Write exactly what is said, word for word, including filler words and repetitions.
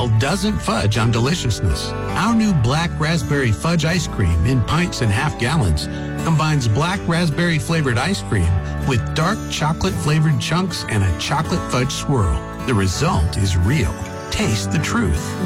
well doesn't fudge on deliciousness. Our new black raspberry fudge ice cream in pints and half gallons combines black raspberry flavored ice cream with dark chocolate flavored chunks and a chocolate fudge swirl. The result is real. Taste the truth.